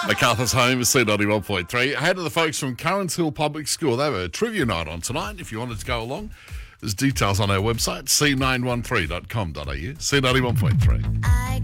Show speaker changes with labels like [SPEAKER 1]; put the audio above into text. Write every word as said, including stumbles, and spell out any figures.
[SPEAKER 1] MacArthur's home is C ninety-one point three. Hey to the folks from Currans Hill Public School. They have a trivia night on tonight if you wanted to go along. There's details on our website, c nine one three dot com dot a u. C ninety-one point three.
[SPEAKER 2] I